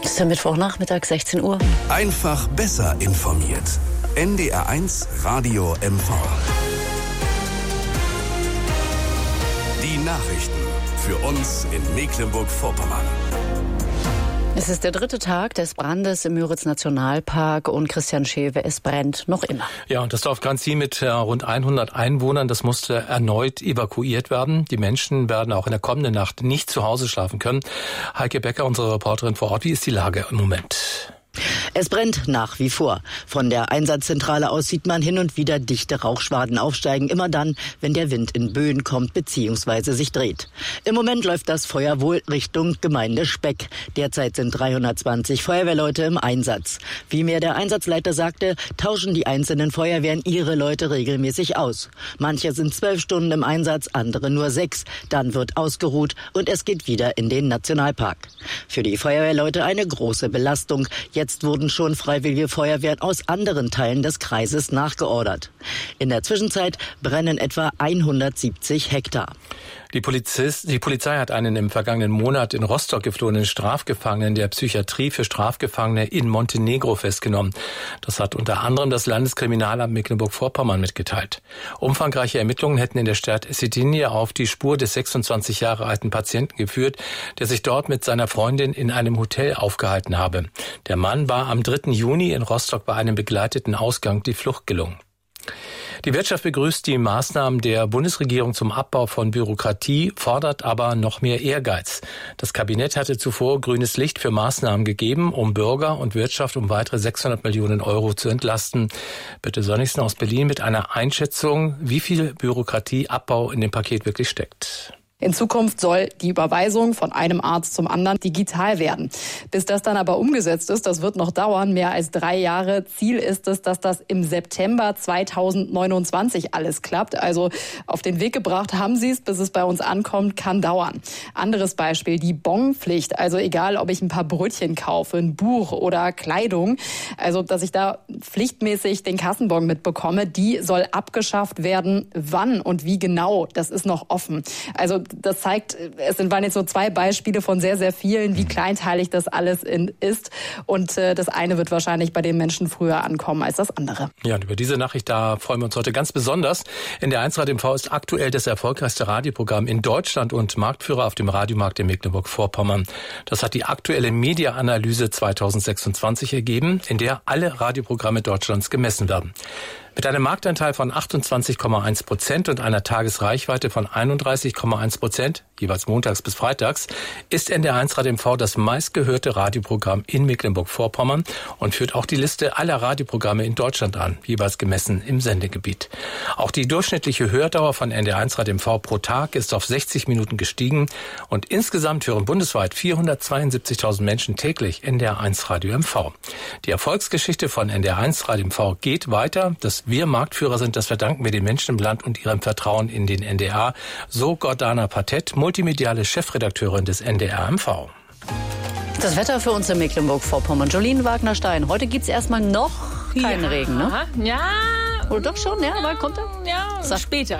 Es ist der Mittwochnachmittag, 16 Uhr. Einfach besser informiert. NDR1 Radio MV. Die Nachrichten für uns in Mecklenburg-Vorpommern. Es ist der dritte Tag des Brandes im Müritz-Nationalpark und Christian Schewe, es brennt noch immer. Ja, und das Dorf Granzi mit rund 100 Einwohnern, das musste erneut evakuiert werden. Die Menschen werden auch in der kommenden Nacht nicht zu Hause schlafen können. Heike Becker, unsere Reporterin vor Ort, wie ist die Lage im Moment? Es brennt nach wie vor. Von der Einsatzzentrale aus sieht man hin und wieder dichte Rauchschwaden aufsteigen, immer dann, wenn der Wind in Böen kommt bzw. sich dreht. Im Moment läuft das Feuer wohl Richtung Gemeinde Speck. Derzeit sind 320 Feuerwehrleute im Einsatz. Wie mir der Einsatzleiter sagte, tauschen die einzelnen Feuerwehren ihre Leute regelmäßig aus. Manche sind 12 Stunden im Einsatz, andere nur 6. Dann wird ausgeruht und es geht wieder in den Nationalpark. Für die Feuerwehrleute eine große Belastung. Jetzt wurden schon freiwillige Feuerwehren aus anderen Teilen des Kreises nachgeordert. In der Zwischenzeit brennen etwa 170 Hektar. Die Polizei hat einen im vergangenen Monat in Rostock geflohenen Strafgefangenen der Psychiatrie für Strafgefangene in Montenegro festgenommen. Das hat unter anderem das Landeskriminalamt Mecklenburg-Vorpommern mitgeteilt. Umfangreiche Ermittlungen hätten in der Stadt Cetinje auf die Spur des 26 Jahre alten Patienten geführt, der sich dort mit seiner Freundin in einem Hotel aufgehalten habe. Der Mann war am 3. Juni in Rostock bei einem begleiteten Ausgang die Flucht gelungen. Die Wirtschaft begrüßt die Maßnahmen der Bundesregierung zum Abbau von Bürokratie, fordert aber noch mehr Ehrgeiz. Das Kabinett hatte zuvor grünes Licht für Maßnahmen gegeben, um Bürger und Wirtschaft um weitere 600 Millionen Euro zu entlasten. Bitte Sönnigsen aus Berlin mit einer Einschätzung, wie viel Bürokratieabbau in dem Paket wirklich steckt. In Zukunft soll die Überweisung von einem Arzt zum anderen digital werden. Bis das dann aber umgesetzt ist, das wird noch dauern, mehr als 3 Jahre. Ziel ist es, dass das im September 2029 alles klappt. Also auf den Weg gebracht haben sie es, bis es bei uns ankommt, kann dauern. Anderes Beispiel, die Bonpflicht. Also egal, ob ich ein paar Brötchen kaufe, ein Buch oder Kleidung, also dass ich da pflichtmäßig den Kassenbon mitbekomme, die soll abgeschafft werden. Wann und wie genau, das ist noch offen. Also das zeigt, waren jetzt so 2 Beispiele von sehr, sehr vielen, wie kleinteilig das alles ist. Und das eine wird wahrscheinlich bei den Menschen früher ankommen als das andere. Ja, und über diese Nachricht, da freuen wir uns heute ganz besonders. NDR1 Radio MV ist aktuell das erfolgreichste Radioprogramm in Deutschland und Marktführer auf dem Radiomarkt in Mecklenburg-Vorpommern. Das hat die aktuelle Media-Analyse 2026 ergeben, in der alle Radioprogramme Deutschlands gemessen werden. Mit einem Marktanteil von 28,1% und einer Tagesreichweite von 31,1%, jeweils montags bis freitags, ist NDR1 Radio MV das meistgehörte Radioprogramm in Mecklenburg-Vorpommern und führt auch die Liste aller Radioprogramme in Deutschland an, jeweils gemessen im Sendegebiet. Auch die durchschnittliche Hördauer von NDR1 Radio MV pro Tag ist auf 60 Minuten gestiegen und insgesamt hören bundesweit 472.000 Menschen täglich NDR1 Radio MV. Die Erfolgsgeschichte von NDR1 Radio MV geht weiter. Dass wir Marktführer sind, das verdanken wir den Menschen im Land und ihrem Vertrauen in den NDR. So Gordana Patett, multimediale Chefredakteurin des NDR MV. Das Wetter für uns in Mecklenburg-Vorpommern. Jolien Wagner-Stein. Heute gibt es erstmal noch keinen Regen, ne? Ja. Oder doch schon? Ja, aber kommt er? Ja, später.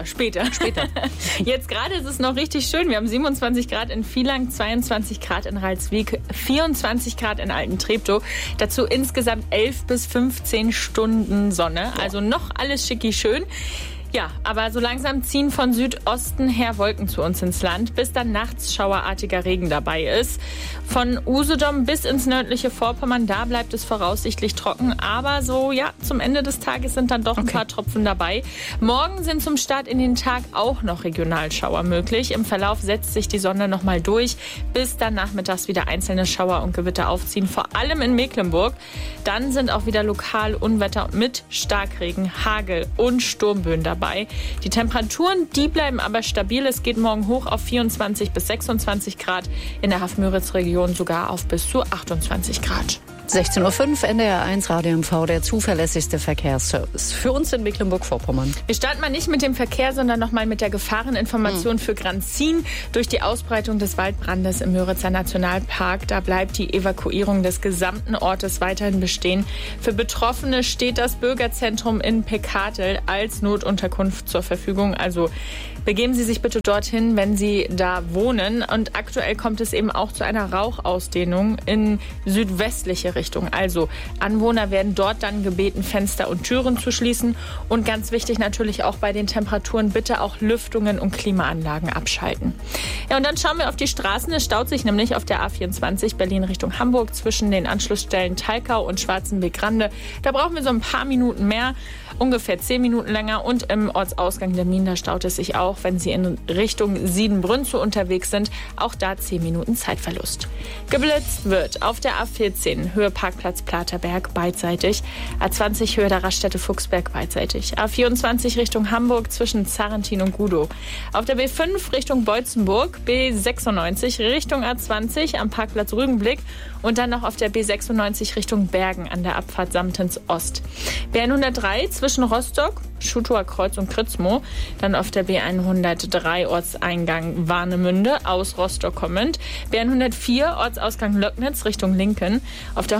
Jetzt gerade ist es noch richtig schön. Wir haben 27 Grad in Vieland, 22 Grad in Ralswiek, 24 Grad in Altentreptow. Dazu insgesamt 11 bis 15 Stunden Sonne. Also noch alles schicki schön. Ja, aber so langsam ziehen von Südosten her Wolken zu uns ins Land, bis dann nachts schauerartiger Regen dabei ist. Von Usedom bis ins nördliche Vorpommern, da bleibt es voraussichtlich trocken. Aber so, ja, zum Ende des Tages sind dann doch ein paar Tropfen dabei. Morgen sind zum Start in den Tag auch noch Regionalschauer möglich. Im Verlauf setzt sich die Sonne nochmal durch, bis dann nachmittags wieder einzelne Schauer und Gewitter aufziehen, vor allem in Mecklenburg. Dann sind auch wieder lokal Unwetter mit Starkregen, Hagel und Sturmböen dabei. Die Temperaturen, die bleiben aber stabil. Es geht morgen hoch auf 24 bis 26 Grad. In der Haff-Müritz-Region sogar auf bis zu 28 Grad. 16:05 Uhr, NDR1 Radio MV, der zuverlässigste Verkehrsservice für uns in Mecklenburg-Vorpommern. Wir starten mal nicht mit dem Verkehr, sondern nochmal mit der Gefahreninformation für Granzin. Durch die Ausbreitung des Waldbrandes im Müritzer Nationalpark, da bleibt die Evakuierung des gesamten Ortes weiterhin bestehen. Für Betroffene steht das Bürgerzentrum in Pekatel als Notunterkunft zur Verfügung. Also begeben Sie sich bitte dorthin, wenn Sie da wohnen. Und aktuell kommt es eben auch zu einer Rauchausdehnung in südwestliche Richtung. Also Anwohner werden dort dann gebeten, Fenster und Türen zu schließen. Und ganz wichtig natürlich auch bei den Temperaturen bitte auch Lüftungen und Klimaanlagen abschalten. Ja, und dann schauen wir auf die Straßen. Es staut sich nämlich auf der A24 Berlin Richtung Hamburg zwischen den Anschlussstellen Talkau und Schwarzenbeck-Rande. Da brauchen wir so ein paar Minuten mehr, ungefähr 10 Minuten länger. Und im Ortsausgang der Minen, da staut es sich auch, wenn Sie in Richtung Siedenbrünzow unterwegs sind. Auch da 10 Minuten Zeitverlust. Geblitzt wird auf der A14 Höhe Parkplatz Platerberg beidseitig. A20 Höhe der Raststätte Fuchsberg beidseitig. A24 Richtung Hamburg zwischen Zarrentin und Gudow. Auf der B5 Richtung Beutzenburg. B96 Richtung A20 am Parkplatz Rügenblick. Und dann noch auf der B96 Richtung Bergen an der Abfahrt Samtens Ost. B103 zwischen Rostock, Schutower Kreuz und Kritzmo. Dann auf der B103 Ortseingang Warnemünde aus Rostock kommend. B104 Ortsausgang Löcknitz Richtung Linken. Auf der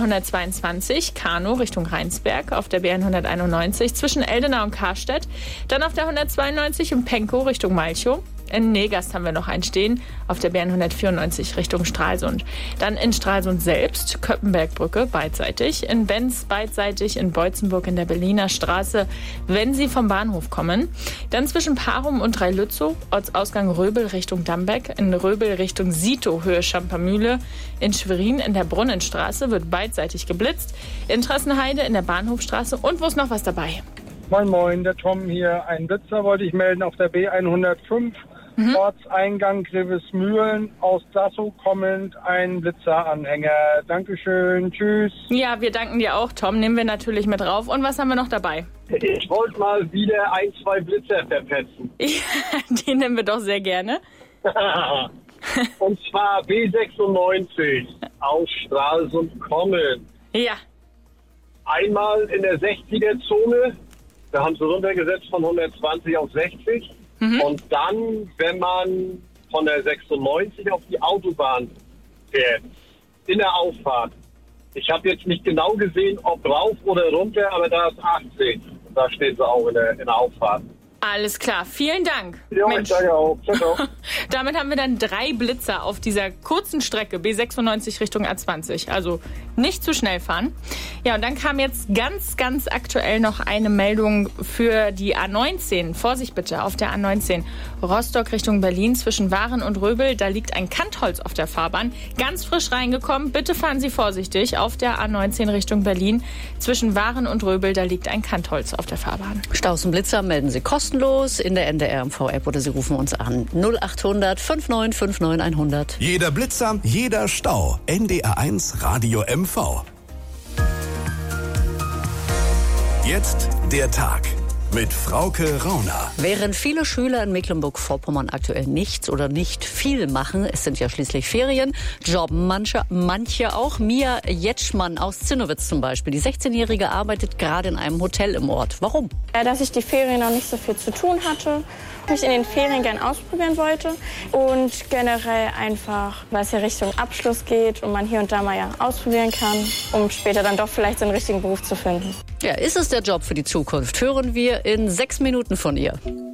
122 Kanow Richtung Rheinsberg. Auf der B191 zwischen Eldenau und Karstedt. Dann auf der 192 in Penkow Richtung Malchow. In Negast haben wir noch einen stehen, auf der B194 Richtung Stralsund. Dann in Stralsund selbst, Köppenbergbrücke beidseitig, in Benz beidseitig, in Beutzenburg in der Berliner Straße, wenn Sie vom Bahnhof kommen. Dann zwischen Parum und Dreilützow, Ortsausgang Röbel Richtung Dambeck, in Röbel Richtung Sito, Höhe Schampermühle. In Schwerin in der Brunnenstraße wird beidseitig geblitzt, in Trassenheide in der Bahnhofstraße und wo ist noch was dabei? Moin Moin, der Tom hier. Ein Blitzer wollte ich melden auf der B105. Ortseingang Grevesmühlen, aus Dassow kommend ein Blitzeranhänger. Dankeschön, tschüss. Ja, wir danken dir auch, Tom. Nehmen wir natürlich mit drauf. Und was haben wir noch dabei? Ich wollte mal wieder 1-2 Blitzer verpetzen. Ja, die nehmen wir doch sehr gerne. Und zwar B96 aus Stralsund kommend. Ja. Einmal in der 60er-Zone. Da haben sie runtergesetzt von 120 auf 60. Und dann, wenn man von der 96 auf die Autobahn fährt, in der Auffahrt. Ich habe jetzt nicht genau gesehen, ob rauf oder runter, aber da ist 80. Da steht sie auch in der Auffahrt. Alles klar, vielen Dank. Ja, Mensch. ich danke auch. Ciao, ciao. Damit haben wir dann 3 Blitzer auf dieser kurzen Strecke B96 Richtung A20. Also nicht zu schnell fahren. Ja, und dann kam jetzt ganz aktuell noch eine Meldung für die A19. Vorsicht bitte, auf der A19 Rostock Richtung Berlin zwischen Waren und Röbel. Da liegt ein Kantholz auf der Fahrbahn. Ganz frisch reingekommen. Bitte fahren Sie vorsichtig auf der A19 Richtung Berlin. Zwischen Waren und Röbel, da liegt ein Kantholz auf der Fahrbahn. Staus und Blitzer melden Sie kostenlos in der NDR-MV-App oder Sie rufen uns an 0800 5959 100. Jeder Blitzer, jeder Stau. NDR1 Radio MV. Jetzt der Tag mit Frauke Rauner. Während viele Schüler in Mecklenburg-Vorpommern aktuell nichts oder nicht viel machen, es sind ja schließlich Ferien, jobben manche auch. Mia Jetschmann aus Zinnowitz zum Beispiel. Die 16-Jährige arbeitet gerade in einem Hotel im Ort. Warum? Dass ich die Ferien noch nicht so viel zu tun hatte, mich in den Ferien gern ausprobieren wollte und generell einfach, weil es ja Richtung Abschluss geht und man hier und da mal ja ausprobieren kann, um später dann doch vielleicht so einen richtigen Beruf zu finden. Ja, ist es der Job für die Zukunft? Hören wir in 6 Minuten von ihr.